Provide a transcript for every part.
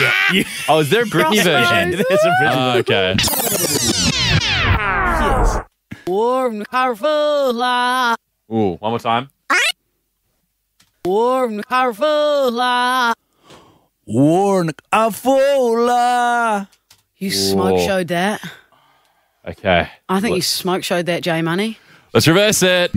Oh, is there a Britney version? There's a Britney Oh, okay. Yes. Warm Carfula. Ooh, one more time. Warm Carfula. Warn Afola. You smoke Whoa. showed that. Okay. I think you smoke showed that, J Money. Let's reverse it.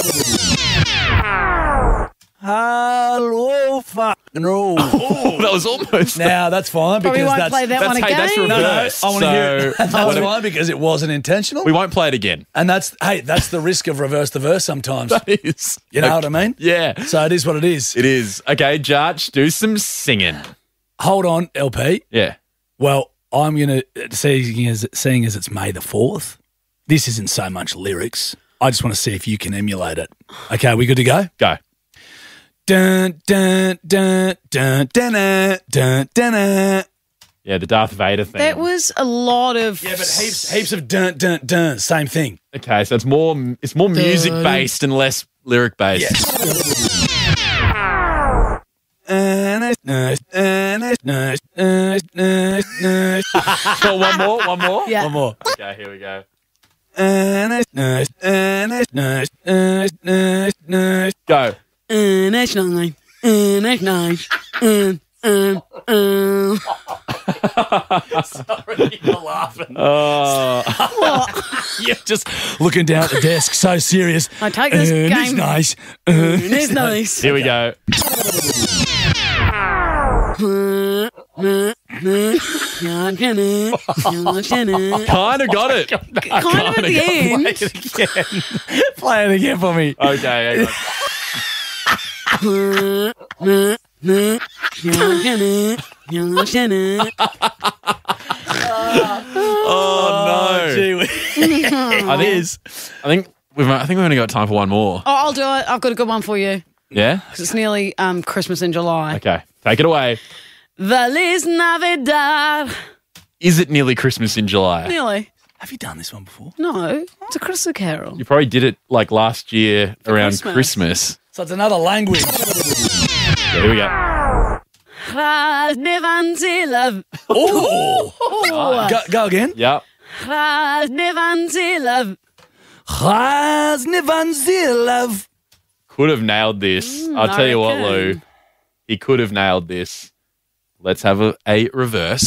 Hello, fucking roll. That was almost. Now, that's fine Probably because won't that's... play that one again. That's reverse. I want to hear it. That's So- fine because it wasn't intentional. We won't play it again. And that's the risk of reverse the verse sometimes. That is. You know what I mean? Yeah. So it is what it is. It is. Okay, Jarch, do some singing. Hold on, LP. Yeah. Well, I'm going to, seeing as it's May the 4th, this isn't so much lyrics. I just want to see if you can emulate it. Okay, we good to go? Go. Dun, dun, dun, dun, dun, dun, dun, dun. Yeah, the Darth Vader thing. That was a lot of. Yeah, but heaps of dun, dun, dun, same thing. Okay, so it's more music based and less lyric based. So one more. Yeah. One more. Okay, here we go. Go. That's nine. That's nine. Sorry, you're laughing. Oh, You're just looking down at the desk, so serious. I take this It's game. nice. It's nice. here we go. Kind of got it. Kind of at the end. Play it again for me. Okay, hang on. Oh no! Gee, I think we've only got time for one more. Oh, I'll do it. I've got a good one for you. Yeah. 'Cause it's nearly Christmas in July. Okay, take it away. Feliz Navidad. Is it nearly Christmas in July? Nearly. have you done this one before? No, it's a Christmas carol. You probably did it like last year around Christmas. Christmas. So it's another language. Yeah, here we go. Oh, go again. Yep. Love. Could have nailed this. I'll I tell you what, reckon. Lou. He could have nailed this. Let's have a reverse.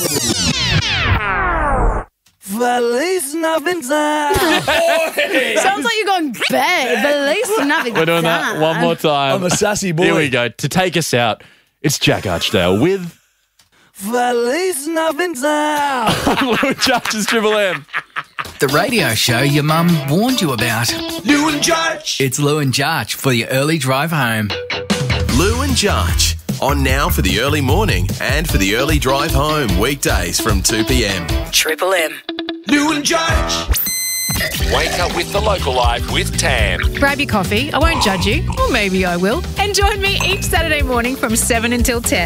Feliz Navidad. Sounds like you're going bad. Feliz Navidad. We're doing that one more time. I'm a sassy boy. Here we go. To take us out, it's Jack Archdale with Feliz Navidad. Lou Judge's Triple M. The radio show your mum warned you about. Lou and Judge. It's Lou and Jarch for your early drive home. Lou and Jarch, on now for the early morning and for the early drive home, weekdays from 2 p.m. Triple M. Lou and Judge. Wake up with the local life with Tam. Grab your coffee. I won't judge you. Or maybe I will. And join me each Saturday morning from 7 until 10.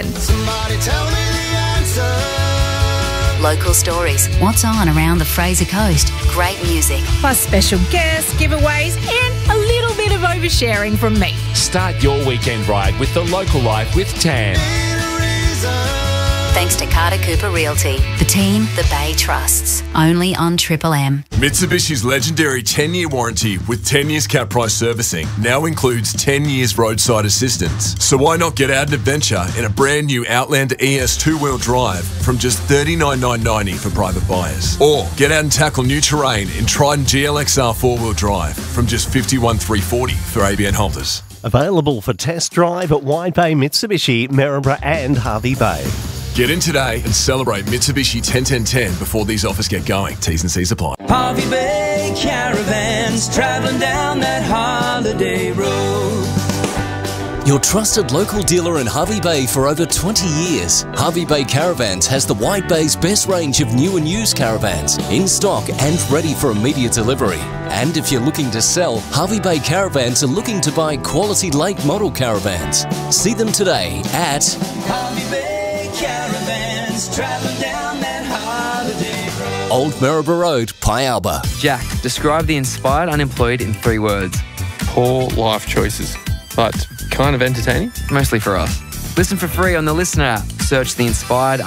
Local stories, what's on around the Fraser Coast, great music. Plus special guests, giveaways, and a little bit of oversharing from me. Start your weekend ride with the local life with Tam. Thanks to Carter Cooper Realty, the team the Bay trusts. Only on Triple M. Mitsubishi's legendary 10-year warranty with 10 years cap price servicing now includes 10 years roadside assistance. So why not get out and adventure in a brand new Outlander ES 2-wheel drive from just $39,990 for private buyers? Or get out and tackle new terrain in Trident GLXR 4-wheel drive from just $51,340 for ABN holders. Available for test drive at Wide Bay Mitsubishi, Maryborough and Harvey Bay. Get in today and celebrate Mitsubishi 10-10-10 before these offers get going. T's and C's apply. Harvey Bay Caravans, traveling down that holiday road. Your trusted local dealer in Harvey Bay for over 20 years. Harvey Bay Caravans has the Wide Bay's best range of new and used caravans in stock and ready for immediate delivery. And if you're looking to sell, Harvey Bay Caravans are looking to buy quality late model caravans. See them today at Harvey Bay Caravans, traveling down that holiday road. Old Maryborough Road, Pialba. Jack, describe the inspired unemployed in 3 words. Poor life choices, but kind of entertaining. Mostly for us. Listen for free on the Listener app. Search the Inspired